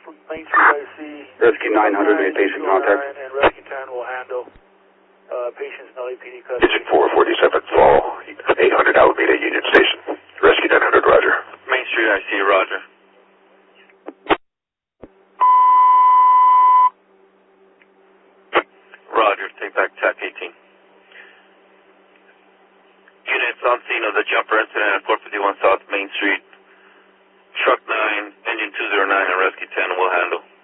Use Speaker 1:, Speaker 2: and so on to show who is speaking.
Speaker 1: Main Street, I see.
Speaker 2: Rescue 900, made patient contact.
Speaker 1: And Rescue 10 will handle patients in LAPD custody.
Speaker 2: Digit 447 fall, 800 Alameda Union Station. Rescue 900, roger.
Speaker 3: Main Street, I see, roger. Roger, take back TAC 18. Units on scene of the jumper incident at 451 South Main Street. Truck 9, engine 209 and Rescue 10 will handle.